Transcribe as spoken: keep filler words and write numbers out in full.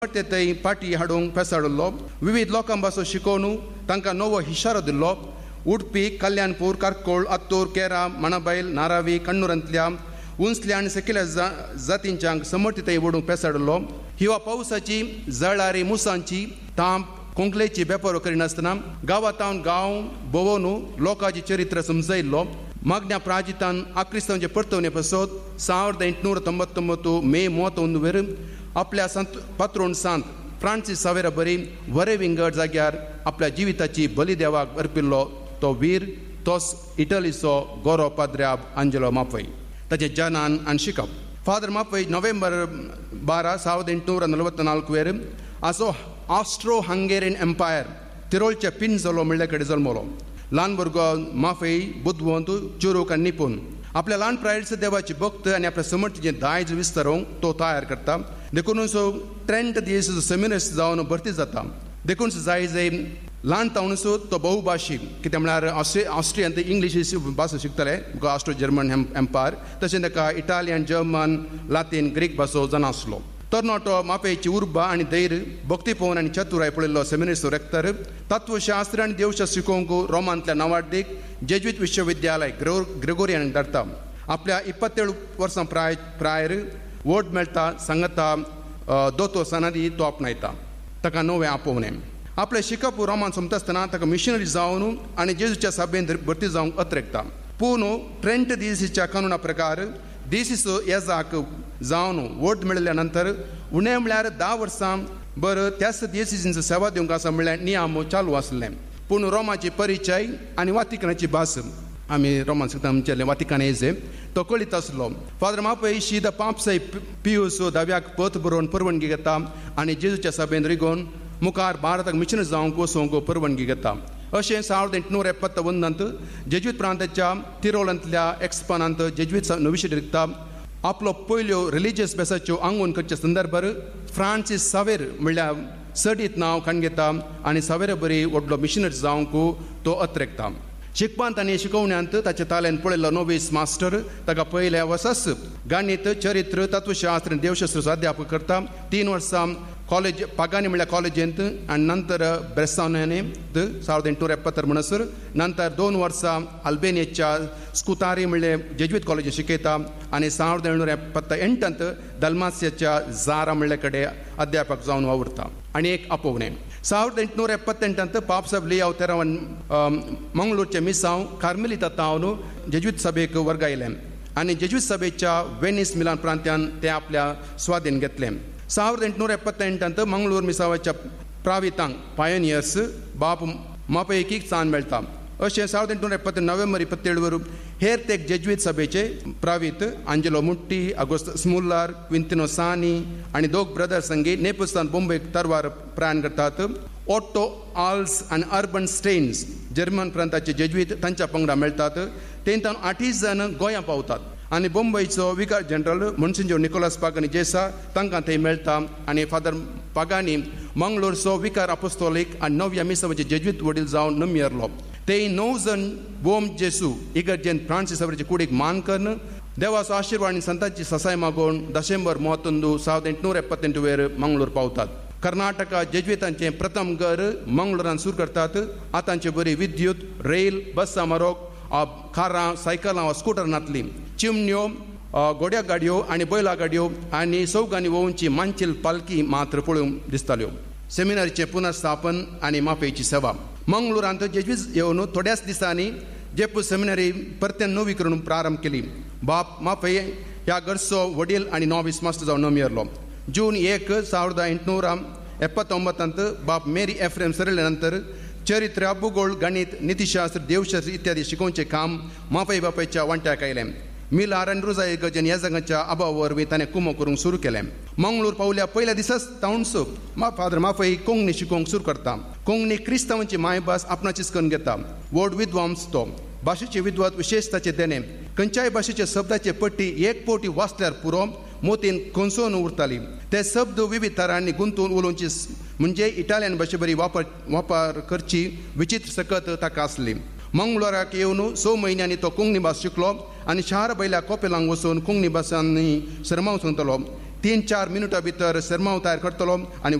थंय पाटी हाडूंक पेसाडलो. विविध लोकां पासून शिकोवन तांकां नवो इशारो दिल्लो. उडपी, कल्याणपूर, कारकोळ, आत्तूर, केरा, मणाबैल, नारावी, कण्णूरांतल्या उंचल्या आनी सकयल्या जातींच्यांक समर्थीताय ओडूंक पेसाडलो. हिवा पावसाची जळारी मुसांची तांप कोंकलेची बेपारो करिनासतना गांवांतावन गांव भोंवून लोकांचे चरित्र समजयल्लो. मागण्या प्राजितान आक्रिस्तांचे परतवणे पासत ಸಾವಿರದ ಎಂಟುನೂರ ತೊಂಬತ್ತೊಂಬತ್ತು मे ಮೂವತ್ತೊಂದು वेर आपल्या संत पात्रोण सांत फ्रांसीस सावेरा बरी वरे विंगड जाग्यार आपल्या जिविताची बली देवाक अर्पिल्लो तो वीर तोच इटलीचो गोरो पाद्र्याब आंजेलो मापय. ताचे जनान आनी शिकप. फादर मापय नोव्हेंबर बारा ಸಾವಿರದ ಎಂಟುನೂರ ನಲವತ್ನಾಲ್ಕು वेर आसो ऑस्ट्रो हंगेरियन एम्पायर तिरोलच्या पिन्झोलो म्हणले कडेन जल्मलो. ल्हान भुरगो माफई बुद्धवंत चुरूक आनी निपूण. आपल्या ल्हान प्रायड्स देवाची भक्त आनी आपल्या समर्थीचें दायज विस्तारूंक तो तयार करता. देखूनच ट्रेंट दीस सेमिनरिस्ट जावन भरती जाता. देखूनच जाय जाय ल्हान तावनूच तो बहुभाशीक कित्याक म्हळ्यार ऑस्ट्रे ऑस्ट्रियन ते इंग्लीश भास शिकतले ऑस्ट्रो जर्मन एम्पायर. तशें ताका इटालियन, जर्मन, लातीन, ग्रीक भासो जानासलो. तरणाटो मापेची उर्बा आनी धैर्य, भक्तीपवन आनी चतुराय पळयल्लो सेमिनरिस्ट रेक्टर. तत्वशास्त्र आनी देवशास्त्र शिकोवंक रोमांतल्या नवाड्डीक जेजुईत विश्वविद्यालय ग्रो ग्रेगोरियन धाडटा. आपल्या इಪ್ಪತ್ತೇಳು वर्सां प्राय प्रायर वोट मेळटा सांगता दोतोर सनादी तो आपणायता. ताका नवें आपोवणें. आपलें शिकप रोमान सोंपतासतना ताका मिशनरी जावन आनी जेजूच्या सभेंत भरती जावंक अत्रेकता. पूण ट्रेंट दिसीच्या कानुना प्रकार दिसीस येजाक जावन वोट मेळिल्ल्या नंतर उणें म्हळ्यार धा वर्सां बर त्याच दिसीची सेवा दिवंक आसा म्हळ्यार नियम चालू आसलें. पूण रोमाची परिचय आनी वातिकनाची भास आमी रोमान शिकता आमचे वातिकानेजे तो कळीत आसलो. फादर मापय शीद पांपसय पियूस दाव्याक पथ बरोवन परवानगी घेता आनी जेजूच्या सभेंत रिगोवन मुखार भारताक मिशनरी जावंक वचोवंक परवानगी घेता. अशें ಸಾವಿರದ ಎಂಟುನೂರ ಎಪ್ಪತ್ತೊಂದंत जेजुईत प्रांताच्या तिरोलांतल्या एक्सपानांत जेजुईत नविशे रिक्ता आपलो पयल्यो रिलिजियस बेसाच्यो आंगोन करच्या संदर्भार फ्रांसीस सावेर म्हणल्यार सडीत नांव खाण घेता आनी सावेरा बरी व्हडलो मिशनरी जावंक तो अत्रेकता. शिकपांत आनी शिकोवण्यांत ताचे ताल्यान पळयल्लो नोवीस मास्टर ताका पयल्या वर्सास गणित, चरित्र, तत्वशास्त्र आनी देवशास्त्र अध्यापक करता. तीन वर्सां कॉलेज पागानी म्हळ्यार कॉलेजींत आनी नंतर ब्रेसावनेंत ಸಾವಿರದ ಎಂಟುನೂರ ಎಪ್ಪತ್ತರ म्हणसर नंतर दोन वर्सां अल्बेनियाच्या स्कुतारी म्हणल्यार जेजुईत कॉलेजींत शिकयता आनी ಸಾವಿರದ ಏಳುನೂರ ಎಪ್ಪತ್ತ ಎಂಟಂत दल्मासियाच्या जारा म्हणले कडेन अध्यापक जावन वावुरता. आनी एक आपोवणें. ಸಾವಿರದ ಎಂಟುನೂರ ಎಪ್ಪತ್ತೆಂಟಂत पापसाब लियाव तेरावन मंगळूरचे मिसांव कार्मेलिता तावन जेजुईत सभेक वर्गायलें आनी जेजुईत सभेच्या वेनिस मिलान प्रांत्यान ते आपल्या स्वाधीन घेतलें. ಸಾವಿರದ ಎಂಟುನೂರ ಎಪ್ಪತ್ತೆಂಟಂತ मंगळूर मिसावाच्या प्रावितांक पायोनियर्स बाप मापयकीक स्थान मेळटा. अशें ಸಾವಿರದ ಎಂಟುನೂರ ಎಪ್ಪತ್ತ नोव्हेंबर इಪ್ಪತ್ತೇಳು वर हेर ते जेजुईत सभेचे प्रावीत आंजेलो मुट्टी, अगोस्त स्मुल्लार, क्विंतिनो सानी आनी दोग ब्रदर्स संगी नेपल्सान मुंबयक तरवार प्रयाण करतात. ओट्टो आल्स आनी अर्बन स्टेन्स जर्मन प्रांताचे जेजुईत तांच्या पंगडा मेळटात. तेंतान आठीस जण गोंया पावतात आनी मुंबयचो विकार जनरल मोन्सिंजोर निकोलास पागानी जेसा तांकां थंय मेळटा आनी फादर पागानी मंगळूरचो विकार अपोस्तोलीक आनी नव्या मिसावाचे जेजुईत वडील जावन नमियरलो. ते णव जण बोम जेसू इगर्जेन फ्रांसीस सावेराचे कुडीक मान करून देवाचो आशिर्वाद आनी संतांची ससाय मागोवन डिसेंबर ಮೂವತ್ತೊಂದು ಸಾವಿರದ ಎಂಟುನೂರ ಎಪ್ಪತ್ತೆಂಟು वेर मंगळूर पावतात. कर्नाटका जेजुईतांचें प्रथम घर मंगळूरान सुरू करतात. आतांचे बरी विद्युत, रेल, बस मारोक कारां, सायकलां वा स्कुटरांतली चिमण्यो, गोड्या गाडयो आनी बैला गाडयो आनी सौगांनी वोवनची मांचील पालकी मात्र पळोवंक दिसताल्यो. सेमिनारीचें पुनर्स्थापन आनी मापेची सेवा. मंगळूरांत जेजुईत येवन थोड्याच दिसांनी जेपू सेमिनारी परतेन नवी करून प्रारंभ केली. बाप मापय ह्या घरचो वडील आनी नॉविस मास्टर जावन नमियरलो. जून एक ಸಾವಿರದ ಎಂಟುನೂರ ಎಪ್ಪತ್ತೊಂಬತ್ತಂत बाप मेरी एफ्रेम सरले नंतर चरित्र, भूगोळ, गणित, नीतिशास्त्र, देवशास्त्र इत्यादी शिकोवचें काम मापय बापायच्या वांट्याक आयलें. मिलार आनी रुजा इगर्जेन ह्या जगाच्या अभावा वरवीं ताणें कुमो करूंक सुरू केलें. मंगळूर पावल्या पयल्या दिसाच तावणसो मा फादर मापय कोंकणी शिकोवंक सुरू करता. कोंकणी क्रिस्तांवांची मायभास आपणाचीच करून घेता. व्हड विद्वांस तो. भाशेचे विद्वत विशेष ताचे देणे. खंयच्याय भाशेच्या शब्दाचे पट्टी एक पोटी वाचल्यार पुरो मोतीन खोंसून उरताली. ते शब्द विविध तरांनी गुंतून उलोवची म्हणजे इटालियन भाशे बरी वापर वापर करची विचित्र सकत ताका आसली. मंगळूराक येवन स म्हयन्यांनी तो कोंकणी भास शिकलो आनी शार बैल्या कोपेलांक वचून कोंकणी भासांनी सरमाव सांगतलो. तीन चार मिनटां भितर सरमांव तयार करतलो आनी